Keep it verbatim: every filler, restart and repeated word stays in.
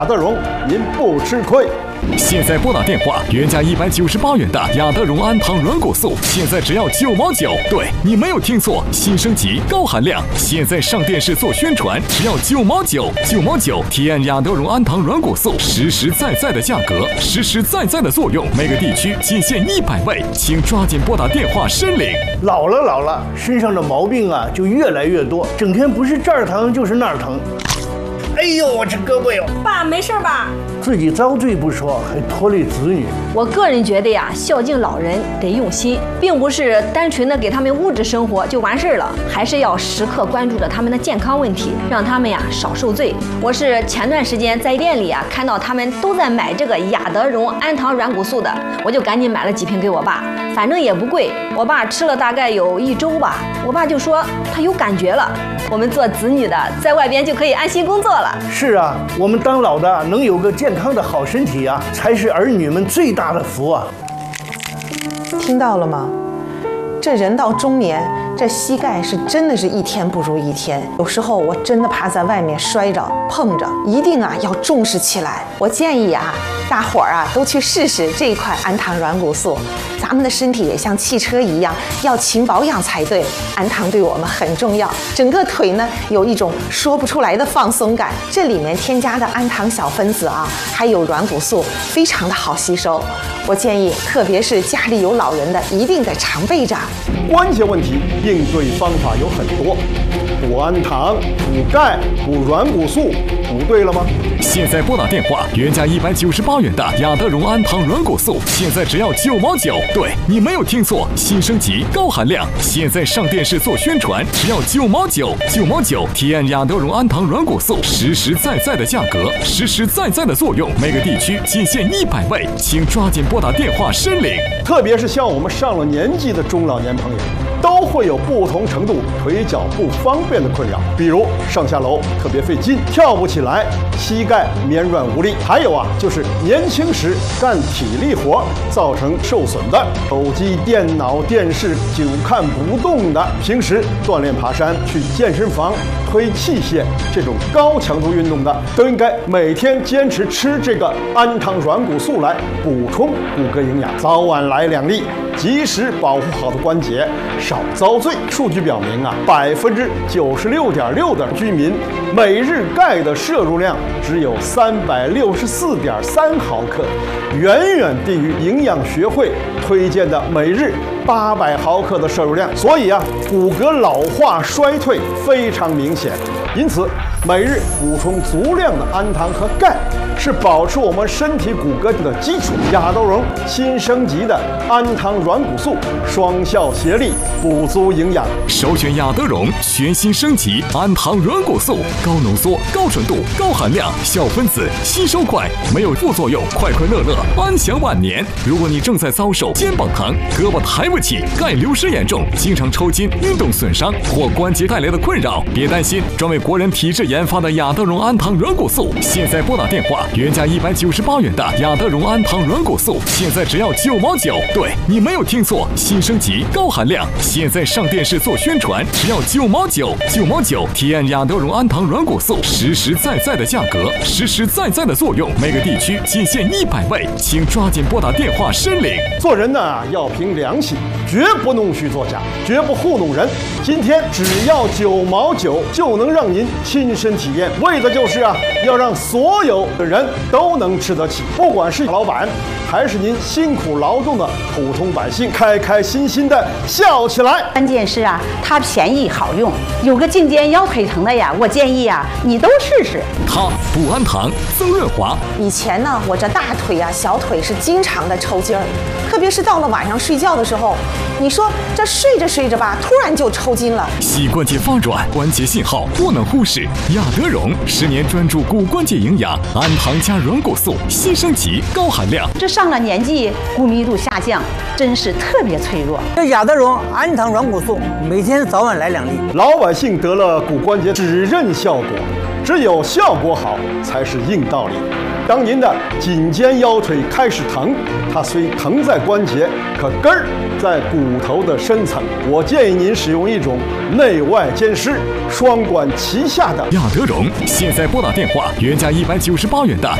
雅德荣，您不吃亏。 现在拨打电话，原价一百九十八元的雅德荣安糖软骨素，现在只要九毛九。对，你没有听错，新升级高含量，现在上电视做宣传，只要九毛九，九毛九，体验雅德荣安糖软骨素实实在在的价格，实实在在的作用，每个地区仅限一百位，请抓紧拨打电话申领。 老了老了，身上的毛病啊就越来越多，整天不是这儿疼就是那儿疼。哎呦，我这胳膊哟！ 爸，没事吧？ 自己遭罪不说，还拖累子女。 我个人觉得呀，孝敬老人得用心，并不是单纯的给他们物质生活就完事儿了，还是要时刻关注着他们的健康问题，让他们呀少受罪。我是前段时间在店里啊看到他们都在买这个雅德荣安糖软骨素的，我就赶紧买了几瓶给我爸，反正也不贵。我爸吃了大概有一周吧，我爸就说他有感觉了。我们做子女的在外边就可以安心工作了。 是啊，我们当老的能有个健康的好身体啊，才是儿女们最大的福啊。 听到了吗？这人到中年，这膝盖是真的是一天不如一天。有时候我真的怕在外面摔着碰着，一定啊要重视起来。我建议啊，大伙儿啊都去试试这一款安糖软骨素。咱们的身体也像汽车一样，要勤保养才对。安糖对我们很重要，整个腿呢有一种说不出来的放松感。这里面添加的安糖小分子啊，还有软骨素，非常的好吸收。我建议，特别是家里有老人的，一定得常备着。 关键问题应对方法有很多，补安糖、补钙、补软骨素，补对了吗？ 现在拨打电话，原价一百九十八元的雅德荣安糖软骨素，现在只要九毛九。对，你没有听错，新升级高含量，现在上电视做宣传，只要九毛九，九毛九，体验雅德荣安糖软骨素实实在在的价格，实实在在的作用，每个地区仅限一百位，请抓紧拨打电话申领。 特别是像我们上了年纪的中老年朋友，都会有不同程度腿脚不方便的困扰，比如上下楼特别费劲，跳不起来，膝盖绵软无力，还有啊，就是年轻时干体力活造成受损的，手机、电脑、电视久看不动的，平时锻炼爬山、去健身房推器械这种高强度运动的，都应该每天坚持吃这个安糖软骨素来补充骨骼营养，早晚来两粒，及时保护好的关节，少遭罪。数据表明啊，百分之九十六点六的居民每日钙的摄入量只有三百六十四点三毫克，远远低于营养学会推荐的每日八百毫克的摄入量。所以啊，骨骼老化衰退非常明显。因此，每日补充足量的安糖和钙是保持我们身体骨骼的基础。雅德荣新升级的安糖软骨素双效协力，补足营养。 首选雅德荣全新升级安糖软骨素，高浓缩、高纯度、高含量，小分子吸收快，没有副作用，快快乐乐，安享晚年。如果你正在遭受肩膀疼、胳膊抬不起、钙流失严重、经常抽筋、运动损伤或关节带来的困扰，别担心，专为国人体质研发的雅德荣安糖软骨素，现在拨打电话，原价一百九十八元的雅德荣安糖软骨素，现在只要九毛九。对，你没有听错，新升级高含量，现在上电视做宣传，只要九毛九，九毛九，体验雅德荣安糖软骨素实实在在的价格，实实在在的作用，每个地区仅限一百位，请抓紧拨打电话申领。 做人呢要凭良心，绝不弄虚作假，绝不糊弄人。今天只要九毛九就能让您亲身体验，为的就是啊，要让所有的人都能吃得起，不管是老板还是您辛苦劳动的普通百姓，开开心心的笑起来。 关键是啊，它便宜好用，有个颈肩腰腿疼的呀，我建议啊，你都试试。 它补安糖、增润滑。 以前呢，我这大腿啊、小腿是经常的抽筋儿，特别是到了晚上睡觉的时候，你说这睡着睡着吧，突然就抽筋了。 膝关节发软，关节信号不能忽视。雅德荣十年专注骨关节营养，安糖加软骨素，新升级高含量。 这上了年纪，骨密度下降，真是特别脆弱。 这雅德荣安糖软骨素，每天早晚来两粒。 老百姓得了骨关节指认效果， 只有效果好才是硬道理。当您的颈肩腰腿开始疼，它虽疼在关节，可根儿在骨头的深层。我建议您使用一种内外兼施、双管齐下的亚德荣。现在拨打电话，原价一百九十八元的